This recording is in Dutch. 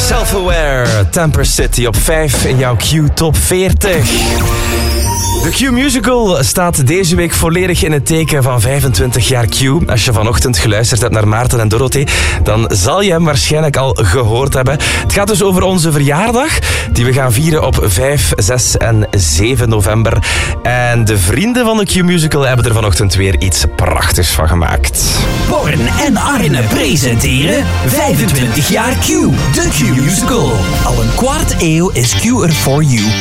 Self-Aware, Temper City op 5 in jouw Q Top 40. De Q-musical staat deze week volledig in het teken van 25 jaar Q. Als je vanochtend geluisterd hebt naar Maarten en Dorothee, dan zal je hem waarschijnlijk al gehoord hebben. Het gaat dus over onze verjaardag, die we gaan vieren op 5, 6 en 7 november. En de vrienden van de Q-musical hebben er vanochtend weer iets prachtigs van gemaakt. Born en Arne presenteren 25 jaar Q, de Q-musical. Al een kwart eeuw is Q er for you.